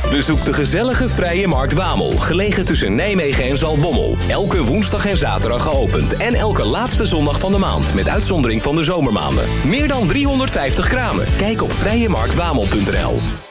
Bezoek de gezellige Vrije Markt Wamel, gelegen tussen Nijmegen en Zaltbommel. Elke woensdag en zaterdag geopend en elke laatste zondag van de maand, met uitzondering van de zomermaanden. Meer dan 350 kramen. Kijk op vrijemarktwamel.nl.